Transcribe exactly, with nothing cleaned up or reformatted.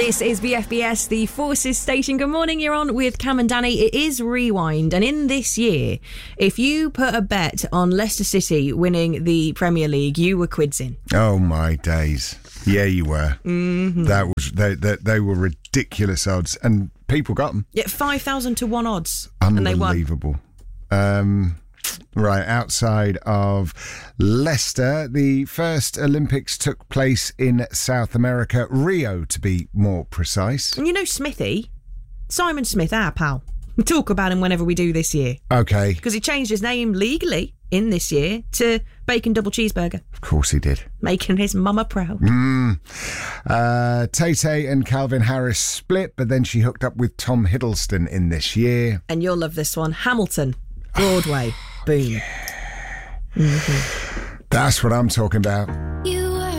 This is V F B S, the Forces Station. Good morning, you're on with Cam and Danny. It is Rewind, and in this year, if you put a bet on Leicester City winning the Premier League, you were quids in. Oh my days. Yeah, you were. Mm-hmm. That was they, they, they were ridiculous odds, and people got them. Yeah, five thousand to one odds. And they won. Unbelievable. Um, right, outside of Leicester, the first Olympics took place in South America, Rio to be more precise. And you know Smithy? Simon Smith, our pal. We talk about him whenever we do this year. Okay. Because he changed his name legally in this year to Bacon Double Cheeseburger. Of course he did. Making his mama proud. Mm. Uh, Tay-Tay and Calvin Harris split, but then she hooked up with Tom Hiddleston in this year. And you'll love this one. Hamilton, Broadway, boom. Mm-hmm. That's what I'm talking about.